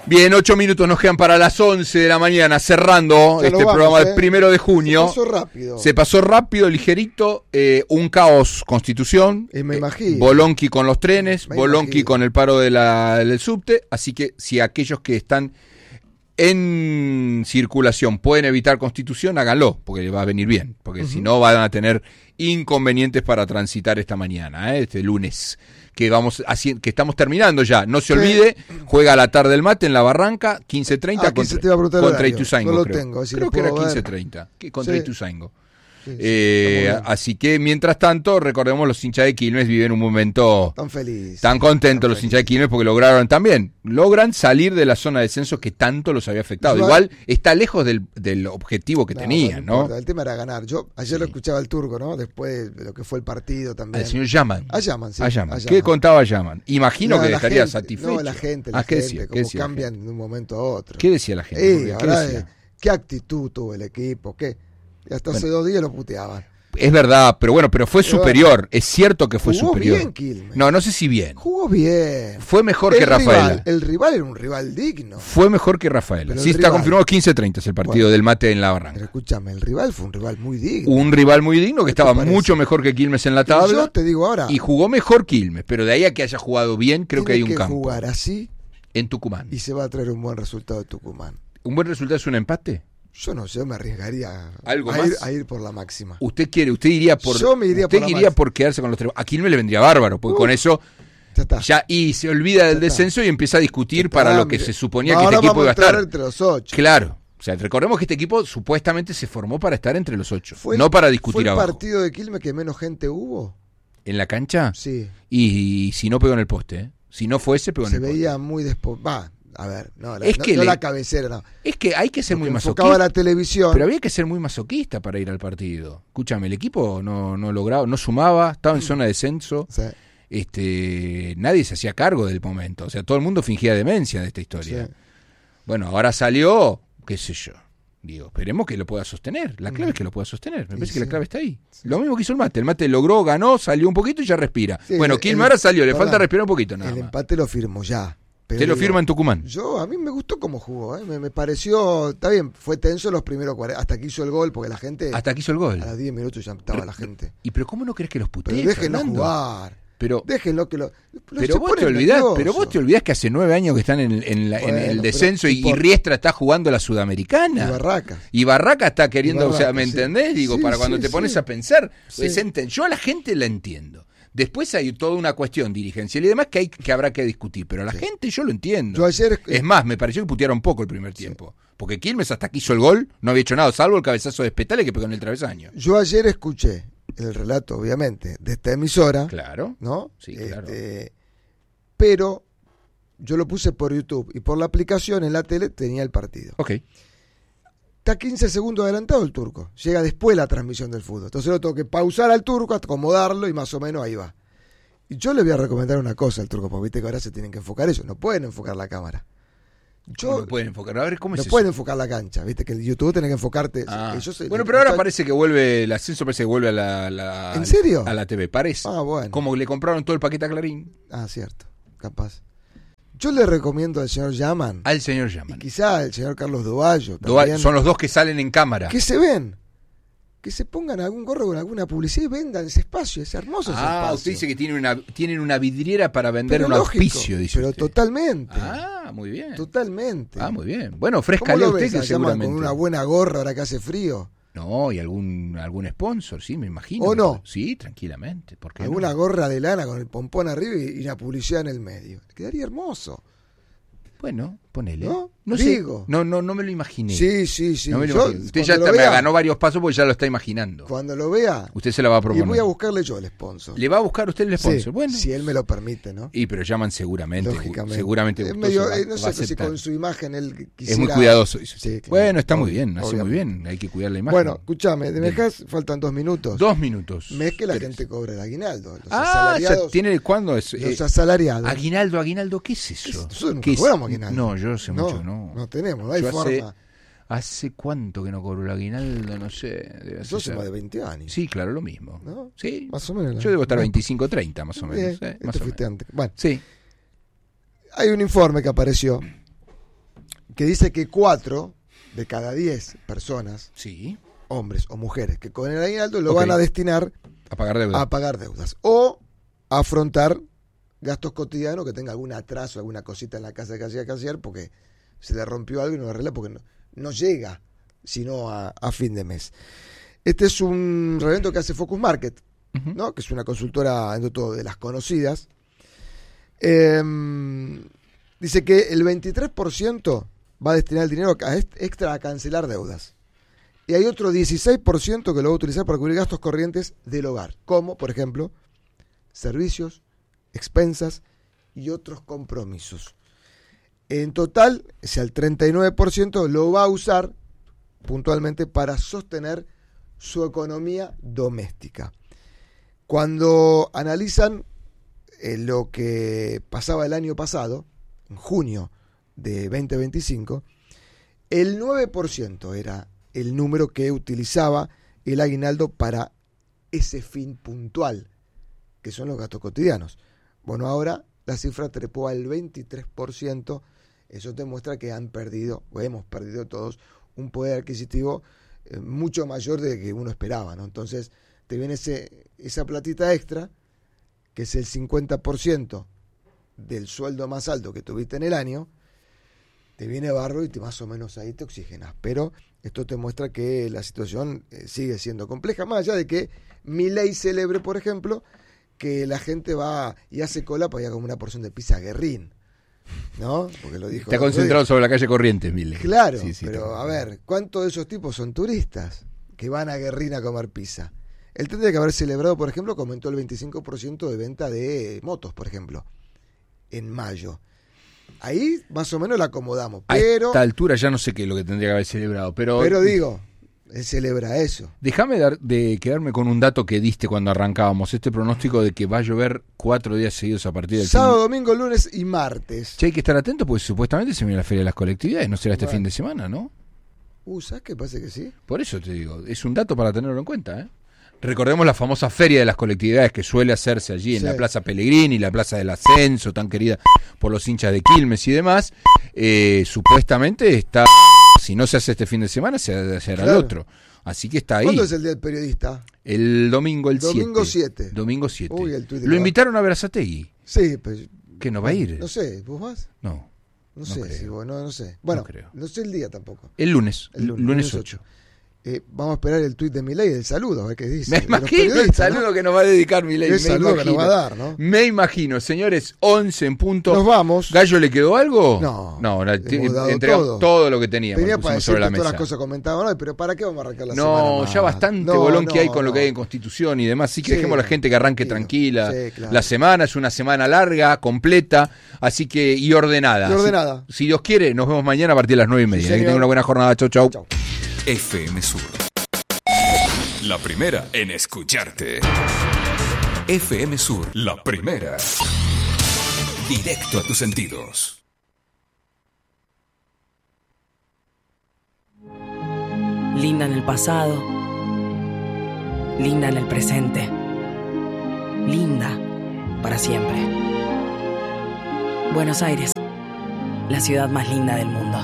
Bien, 8 minutos nos quedan para las 11 de la mañana, cerrando programa del 1 de junio. Se pasó rápido, ligerito, un caos Constitución. Me imagino. Bolonqui con los trenes, Bolonqui con el paro del subte. Así que si aquellos que están en circulación pueden evitar Constitución, háganlo, porque les va a venir bien. Porque si no van a tener inconvenientes para transitar esta mañana, este lunes. Que estamos terminando ya. No se olvide, juega a la tarde el mate en la Barranca, 15:30 contra Ituzaingó. No lo tengo, creo que era 15:30 contra Ituzaingó. Así que mientras tanto, recordemos, los hinchas de Quilmes viven un momento tan feliz, tan contentos los hinchas de Quilmes porque logran salir de la zona de descenso que tanto los había afectado. Igual está lejos del objetivo que tenían, ¿no? El tema era ganar. Yo ayer lo escuchaba al Turco, ¿no? Después de lo que fue el partido también. Al señor Yaman. A Yaman. ¿Qué contaba Yaman? Imagino que estaría satisfecho. No, la gente, cómo cambian de un momento a otro. ¿Qué decía la gente? ¿Qué actitud tuvo el equipo? Hasta hace 2 días lo puteaban. Es verdad, pero fue superior. Es cierto que fue superior. Bien, Quilmes. No sé si bien. Jugó bien. Fue mejor que Rafaela. El rival era un rival digno. Fue mejor que Rafaela. Sí, está confirmado 15:30 es el partido del mate en la Barranca. Pero escúchame, el rival fue un rival muy digno. Un rival muy digno que estaba mucho mejor que Quilmes en la tabla. Yo te digo ahora. Y jugó mejor Quilmes, pero de ahí a que haya jugado bien, creo que hay un campo. Tiene que jugar así. En Tucumán. Y se va a traer un buen resultado de Tucumán. ¿Un buen resultado es un empate? Yo no sé, me arriesgaría a ir por la máxima. Usted iría por. Yo me iría por la máxima. Por quedarse con los 3. A Quilmes le vendría bárbaro, porque con eso y se olvida del descenso y empieza a discutir para lo que se suponía que este equipo iba a estar. Entre los 8. Claro. O sea, recordemos que este equipo supuestamente se formó para estar entre los 8, no para discutir abajo. ¿Fue el partido de Quilmes que menos gente hubo? ¿En la cancha? Sí. Y si no pegó en el poste, ¿eh? Si no fue ese, pegó en el poste. Se veía muy a ver, la cabecera, no. Es que hay que ser muy masoquista. Enfocaba la televisión. Pero había que ser muy masoquista para ir al partido. Escúchame, el equipo no lograba, no sumaba, estaba en zona de descenso. Sí. Nadie se hacía cargo del momento. O sea, todo el mundo fingía demencia de esta historia. Sí. Bueno, ahora salió, qué sé yo. Digo, esperemos que lo pueda sostener. La clave es que lo pueda sostener. Me parece que la clave está ahí. Sí. Lo mismo que hizo el mate. El mate logró, ganó, salió un poquito y ya respira. Sí, bueno, Quilmes ahora salió, le falta respirar un poquito nada más. El empate lo firmó ya. ¿Usted lo firma en Tucumán? A mí me gustó cómo jugó, me pareció, está bien, fue tenso los primeros 40, hasta que hizo el gol, porque la gente... Hasta que hizo el gol. A los 10 minutos ya estaba la gente. Pero ¿cómo no crees que los puteen? Pero déjenlo jugar. Déjenlo que pero vos te olvidás que hace 9 años que están en el descenso y Riestra está jugando la Sudamericana. Y Barraca está queriendo, ¿me entendés? Digo, para cuando te pones a pensar, yo a la gente la entiendo. Después hay toda una cuestión dirigencial y demás que habrá que discutir, pero a la gente yo lo entiendo. Es más, me pareció que putearon poco el primer tiempo, porque Quilmes hasta que hizo el gol no había hecho nada, salvo el cabezazo de Spetale que pegó en el travesaño. Yo ayer escuché el relato, obviamente, de esta emisora. Claro. ¿No? Sí, claro. Pero yo lo puse por YouTube y por la aplicación en la tele tenía el partido. Ok. Está 15 segundos adelantado el Turco. Llega después la transmisión del fútbol. Entonces lo tengo que pausar al Turco, acomodarlo y más o menos ahí va. Y yo le voy a recomendar una cosa al Turco, porque viste que ahora se tienen que enfocar ellos. No pueden enfocar la cámara. No pueden enfocar. A ver, ¿cómo es eso? No pueden enfocar la cancha. Viste que el YouTube tiene que enfocarte. Pero ahora parece que vuelve, el ascenso parece que vuelve a la ¿En serio? A la TV. Parece. Bueno. Como le compraron todo el paquete a Clarín. Cierto. Capaz. Yo le recomiendo al señor Yaman. Al señor Yaman. Y quizá al señor Carlos Duvallo. Son los dos que salen en cámara. Que se ven. Que se pongan algún gorro con alguna publicidad y vendan ese espacio. Es hermoso ese espacio. Usted dice que tienen una vidriera para vender un auspicio, dice pero usted. Totalmente. Muy bien. Totalmente. Muy bien. Bueno, frescale usted que seguramente. Con una buena gorra ahora que hace frío. No, y algún sponsor, sí, me imagino. ¿O no? Sí, tranquilamente. ¿Por qué alguna gorra de lana con el pompón arriba y una publicidad en el medio. Quedaría hermoso. Bueno, ponele. No digo. No me lo imaginé. Sí. No me lo usted ya me ganó varios pasos porque ya lo está imaginando. Cuando lo vea, usted se la va a proponer. Y voy a buscarle yo el sponsor. ¿Le va a buscar usted el sponsor? Sí, bueno. Si él me lo permite, ¿no? Pero llaman seguramente. Lógicamente. Seguramente. No sé si con su imagen él quisiera... Es muy cuidadoso. Sí, claro, bueno, está muy bien. Hace muy bien. Hay que cuidar la imagen. Bueno, escúchame. ¿Me dejás? Faltan 2 minutos. 2 minutos. Me es que la gente cobra el aguinaldo. Los asalariados. ¿Cuándo es? Los asalariados. Aguinaldo, ¿qué es eso? Nosotros nunca cobramos aguinaldo. No, yo sé mucho, no. No tenemos, no hay forma. ¿Hace cuánto que no cobro el aguinaldo? No sé. Yo hace más de 20 años. Sí, claro, lo mismo. ¿No? Sí. Más o menos. Yo debo estar 25, 30 más o menos. Más o menos. Antes. Bueno, sí. Hay un informe que apareció que dice que 4 de cada 10 personas, sí, hombres o mujeres, que con el aguinaldo lo van a destinar a pagar deudas o a afrontar gastos cotidianos, que tenga algún atraso, alguna cosita en la casa que hacía que hacer porque se le rompió algo y no lo arregla porque no llega sino a fin de mes. Este es un evento que hace Focus Market, ¿no? Que es una consultora dentro de todo de las conocidas. Dice que el 23% va a destinar el dinero extra a cancelar deudas. Y hay otro 16% que lo va a utilizar para cubrir gastos corrientes del hogar, como, por ejemplo, servicios, expensas y otros compromisos. En total, el 39% lo va a usar puntualmente para sostener su economía doméstica. Cuando analizan lo que pasaba el año pasado, en junio de 2025, el 9% era el número que utilizaba el aguinaldo para ese fin puntual, que son los gastos cotidianos. Bueno, ahora la cifra trepó al 23%. Eso demuestra que han perdido, o hemos perdido todos, un poder adquisitivo mucho mayor de que uno esperaba, ¿no? Entonces, te viene esa platita extra, que es el 50% del sueldo más alto que tuviste en el año, te viene barro y más o menos ahí te oxigenas. Pero esto te muestra que la situación sigue siendo compleja, más allá de que Milei celebre, por ejemplo, que la gente va y hace cola para ir a comer una porción de pizza Guerrín, ¿no? Porque lo dijo. Está concentrado sobre la calle Corrientes, Milei. Claro, sí, pero a ver, ¿cuántos de esos tipos son turistas que van a Guerrín a comer pizza? Él tendría que haber celebrado, por ejemplo, que aumentó el 25% de venta de motos, por ejemplo, en mayo. Ahí más o menos la acomodamos. Pero, a esta altura ya no sé qué es lo que tendría que haber celebrado. Pero digo, él celebra eso. Déjame de quedarme con un dato que diste cuando arrancábamos. Este pronóstico de que va a llover 4 días seguidos a partir del sábado, domingo, lunes y martes. Che, hay que estar atento porque supuestamente se viene la Feria de las Colectividades. No será este fin de semana, ¿no? ¿Sabes qué? Parece que sí. Por eso te digo, es un dato para tenerlo en cuenta, ¿eh? Recordemos la famosa Feria de las Colectividades que suele hacerse allí en la Plaza Pellegrini, la Plaza del Ascenso, tan querida por los hinchas de Quilmes y demás. Supuestamente está, si no se hace este fin de semana, se hará el otro. Así que está ahí. ¿Cuándo es el día del periodista? El domingo, el 7. Domingo 7. Uy, lo invitaron a Berazategui. Sí, pero... ¿Que no va a ir? No sé, ¿vos vas? No. No sé, si vos, no sé. Bueno, no sé el día tampoco. El lunes 8. Vamos a esperar el tuit de Milei del saludo, a ver qué dice. Me imagino el saludo, ¿no? Que nos va a dedicar Milei. El saludo que nos va a dar, ¿no? Me imagino, señores, 11 en punto. Nos vamos. ¿Gallo le quedó algo? No, entregamos todo lo que teníamos. Tenía para sobre la mesa. Todas las cosas comentaban hoy, pero ¿para qué vamos a arrancar la semana? No, ya bastante bolón que hay con lo que hay en Constitución y demás. Así que dejemos a la gente que arranque tranquila. Sí, claro. La semana es una semana larga, completa, así que y ordenada. Si Dios quiere, nos vemos mañana a partir de las 9:30. Que tengan una buena jornada. Chau. FM Sur. La primera en escucharte. FM Sur, la primera. Directo a tus sentidos. Linda en el pasado, linda en el presente, linda para siempre. Buenos Aires, la ciudad más linda del mundo.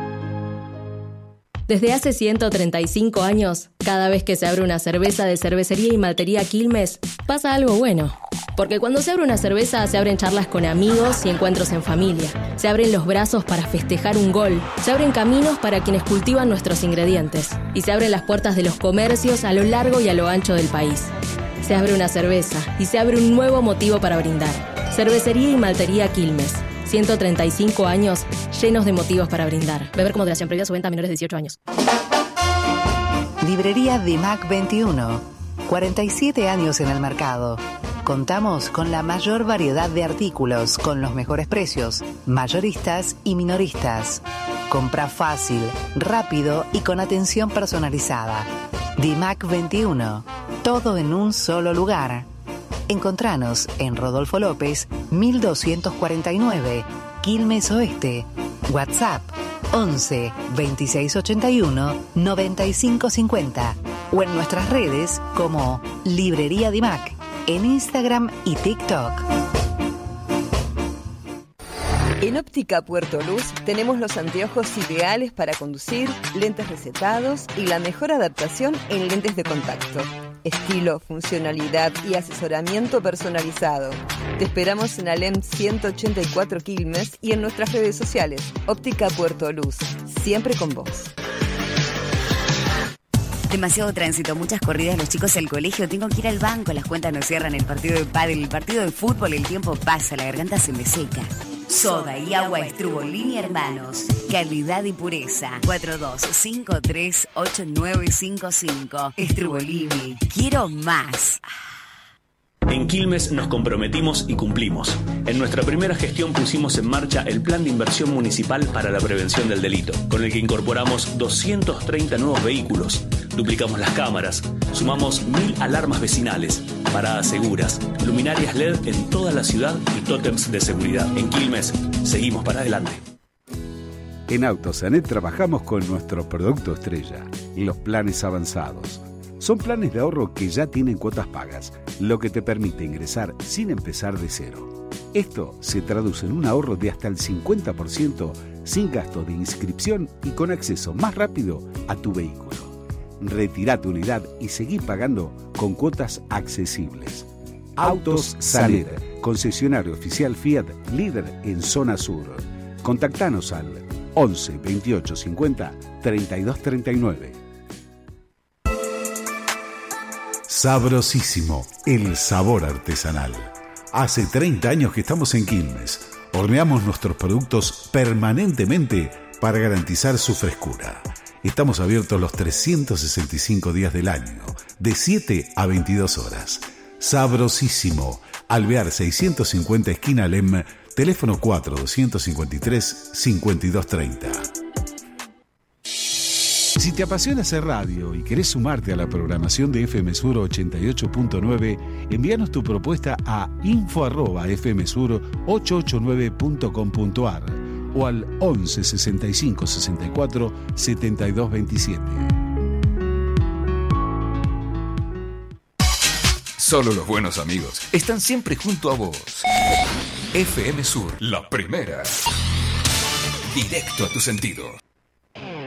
Desde hace 135 años, cada vez que se abre una cerveza de Cervecería y Maltería Quilmes, pasa algo bueno. Porque cuando se abre una cerveza, se abren charlas con amigos y encuentros en familia. Se abren los brazos para festejar un gol. Se abren caminos para quienes cultivan nuestros ingredientes. Y se abren las puertas de los comercios a lo largo y a lo ancho del país. Se abre una cerveza y se abre un nuevo motivo para brindar. Cervecería y Maltería Quilmes. 135 años llenos de motivos para brindar. Beber con moderación, prohibida su venta a menores de 18 años. Librería Dimac 21. 47 años en el mercado. Contamos con la mayor variedad de artículos, con los mejores precios, mayoristas y minoristas. Compra fácil, rápido y con atención personalizada. Dimac 21. Todo en un solo lugar. Encontranos en Rodolfo López, 1249, Quilmes Oeste. WhatsApp 11 26 81 95 50 o en nuestras redes como Librería Dimac en Instagram y TikTok. En Óptica Puerto Luz tenemos los anteojos ideales para conducir, lentes recetados y la mejor adaptación en lentes de contacto. Estilo, funcionalidad y asesoramiento personalizado. Te esperamos en Alem 184 Quilmes y en nuestras redes sociales. Óptica Puerto Luz, siempre con vos. Demasiado tránsito, muchas corridas, los chicos al colegio, tengo que ir al banco, las cuentas no cierran, el partido de pádel, el partido de fútbol, el tiempo pasa, la garganta se me seca. Soda y agua Estrubolini Hermanos. Calidad y pureza. 42538955. Estrubolini. Quiero más. En Quilmes nos comprometimos y cumplimos. En nuestra primera gestión pusimos en marcha el Plan de Inversión Municipal para la Prevención del Delito, con el que incorporamos 230 nuevos vehículos, duplicamos las cámaras, sumamos 1000 alarmas vecinales, paradas seguras, luminarias LED en toda la ciudad y tótems de seguridad. En Quilmes, seguimos para adelante. En Autosanet trabajamos con nuestro producto estrella, los planes avanzados. Son planes de ahorro que ya tienen cuotas pagas, lo que te permite ingresar sin empezar de cero. Esto se traduce en un ahorro de hasta el 50% sin gasto de inscripción y con acceso más rápido a tu vehículo. Retirá tu unidad y seguí pagando con cuotas accesibles. Autos Sanet, concesionario oficial Fiat, líder en zona sur. Contactanos al 11 28 50 32 39. Sabrosísimo, el sabor artesanal. Hace 30 años que estamos en Quilmes. Horneamos nuestros productos permanentemente para garantizar su frescura. Estamos abiertos los 365 días del año, de 7 a 22 horas. Sabrosísimo, Alvear 650 esquina Alem, teléfono 4-253-5230. Si te apasiona hacer radio y querés sumarte a la programación de FM Sur 88.9, envíanos tu propuesta a info@fmsur889.com.ar o al 11 65 64 72 27. Solo los buenos amigos están siempre junto a vos. FM Sur, la primera. Directo a tu sentido.